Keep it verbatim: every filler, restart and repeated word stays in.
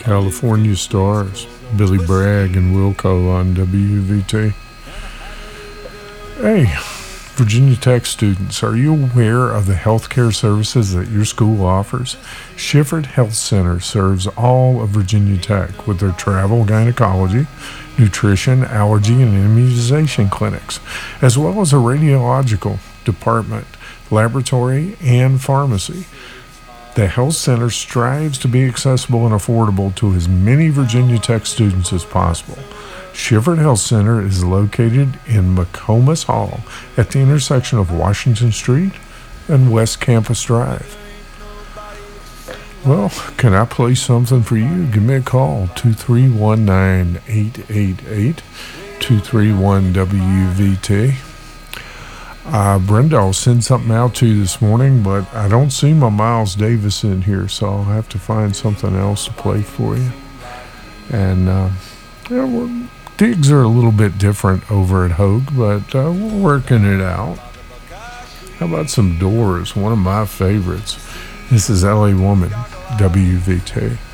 California Stars, Billy Bragg and Wilco on W V T. Hey, Virginia Tech students, are you aware of the healthcare services that your school offers? Shifford Health Center serves all of Virginia Tech with their travel gynecology, nutrition, allergy, and immunization clinics, as well as a radiological department, laboratory, and pharmacy. The Health Center strives to be accessible and affordable to as many Virginia Tech students as possible. Shifford Health Center is located in McComas Hall at the intersection of Washington Street and West Campus Drive. Well, can I play something for you? Give me a call, two three one nine, eight eight eight, two three one W V T. Uh, Brenda, I'll send something out to you this morning, but I don't see my Miles Davis in here, so I'll have to find something else to play for you. And uh, yeah, we're, digs are a little bit different over at Hogue, but uh, we're working it out. How about some Doors, one of my favorites. This is L A Woman, W V T.